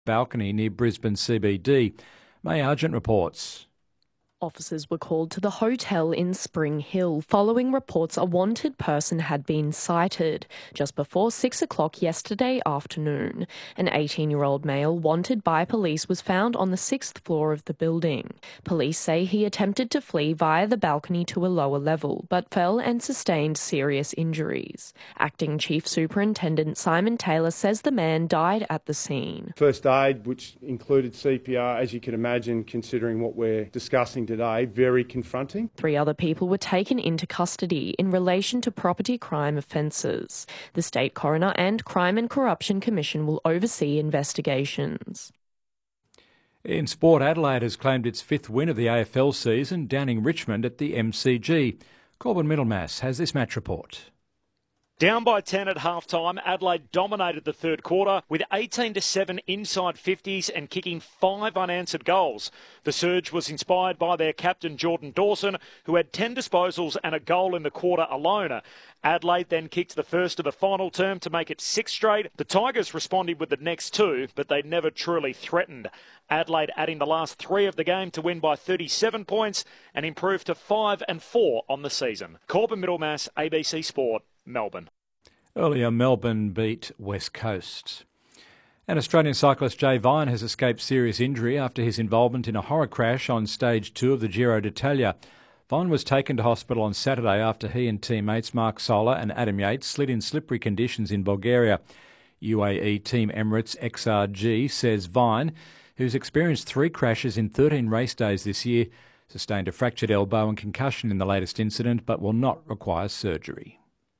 balcony near Brisbane CBD. May Argent reports. Officers were called to the hotel in Spring Hill following reports a wanted person had been sighted just before 6 o'clock yesterday afternoon. An 18-year-old male wanted by police was found on the 6th floor of the building. Police say he attempted to flee via the balcony to a lower level but fell and sustained serious injuries. Acting Chief Superintendent Simon Taylor says the man died at the scene. First aid, which included CPR, as you can imagine, considering what we're discussing today, very confronting. 3 other people were taken into custody in relation to property crime offences. The State Coroner and Crime and Corruption Commission will oversee investigations. In sport, Adelaide has claimed its 5th win of the AFL season, downing Richmond at the MCG. Corbin Middlemass has this match report. Down by 10 at half-time, Adelaide dominated the third quarter with 18-7 inside 50s and kicking 5 unanswered goals. The surge was inspired by their captain Jordan Dawson, who had 10 disposals and a goal in the quarter alone. Adelaide then kicked the first of the final term to make it 6 straight. The Tigers responded with the next 2, but they never truly threatened. Adelaide adding the last 3 of the game to win by 37 points and improve to 5-4 on the season. Corbin Middlemass, ABC Sport, Melbourne. Earlier, Melbourne beat West Coast. And Australian cyclist Jay Vine has escaped serious injury after his involvement in a horror crash on stage 2 of the Giro d'Italia. Vine was taken to hospital on Saturday after he and teammates Mark Soler and Adam Yates slid in slippery conditions in Bulgaria. UAE Team Emirates XRG says Vine, who's experienced 3 crashes in 13 race days this year, sustained a fractured elbow and concussion in the latest incident but will not require surgery.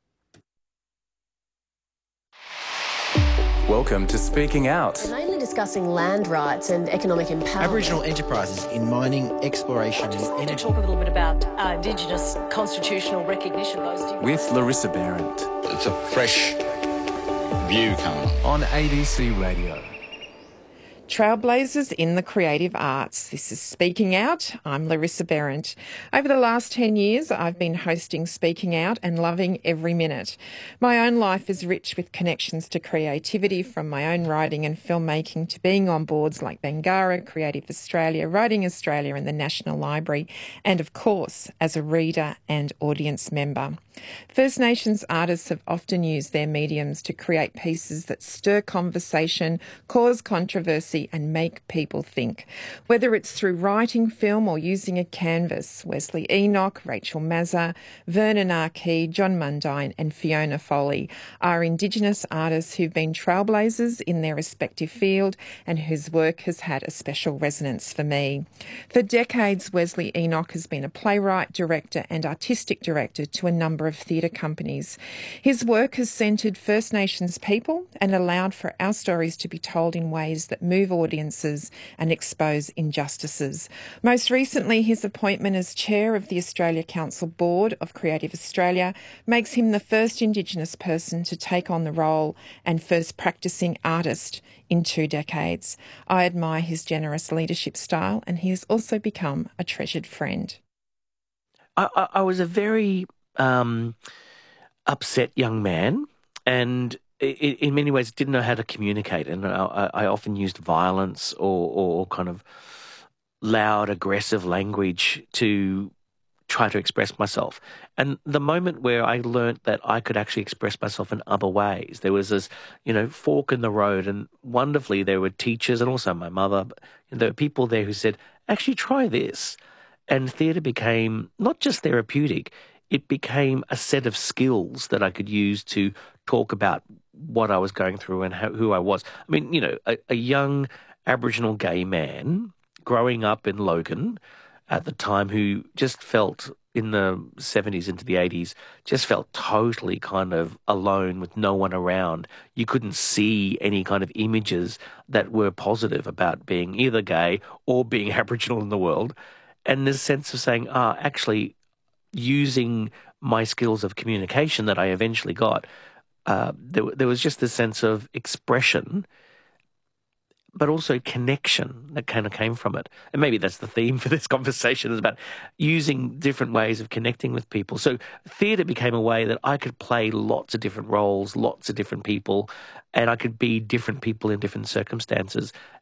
Welcome to Speaking Out. We're mainly discussing land rights and economic empowerment. Aboriginal enterprises in mining, exploration and energy. Talk a little bit about Indigenous constitutional recognition. With Larissa Behrendt. It's a fresh view coming on ABC Radio. Trailblazers in the creative arts. This is Speaking Out. I'm Larissa Behrendt. Over the last 10 years, I've been hosting Speaking Out and loving every minute. My own life is rich with connections to creativity, from my own writing and filmmaking to being on boards like Bangarra, Creative Australia, Writing Australia and the National Library, and of course, as a reader and audience member. First Nations artists have often used their mediums to create pieces that stir conversation, cause controversy and make people think. Whether it's through writing, film or using a canvas, Wesley Enoch, Rachel Mazza, Vernon Arkey, John Mundine and Fiona Foley are Indigenous artists who've been trailblazers in their respective field and whose work has had a special resonance for me. For decades, Wesley Enoch has been a playwright, director and artistic director to a number of theatre companies. His work has centred First Nations people and allowed for our stories to be told in ways that move audiences and expose injustices. Most recently, his appointment as chair of the Australia Council Board of Creative Australia makes him the first Indigenous person to take on the role and first practising artist in 2 decades. I admire his generous leadership style and he has also become a treasured friend. I was a very upset young man and in many ways didn't know how to communicate, and I often used violence or kind of loud, aggressive language to try to express myself. And the moment where I learnt that I could actually express myself in other ways, there was this, fork in the road, and wonderfully there were teachers and also my mother, there were people there who said, actually try this. And theatre became not just therapeutic, it became a set of skills that I could use to talk about what I was going through and who I was. I mean, a young Aboriginal gay man growing up in Logan at the time who just felt in the 70s into the 80s, just felt totally kind of alone with no one around. You couldn't see any kind of images that were positive about being either gay or being Aboriginal in the world. And this sense of saying, actually using my skills of communication that I eventually got, there was just this sense of expression, but also connection that kind of came from it. And maybe that's the theme for this conversation, is about using different ways of connecting with people. So theatre became a way that I could play lots of different roles, lots of different people, and I could be different people in different circumstances.